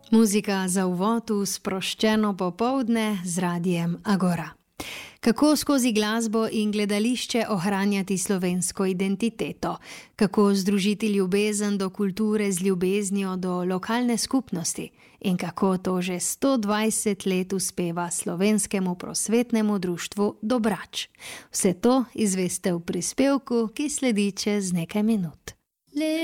Muzika za uvod v sproščeno popoldne z radiem Agora. Kako skozi glasbo in gledališče ohranjati slovensko identiteto? Kako združiti ljubezen do kulture z ljubeznijo do lokalne skupnosti? In kako to že 120 let uspeva slovenskemu prosvetnemu društvu Dobrač? Vse to izveste v prispevku, ki sledi čez nekaj minut.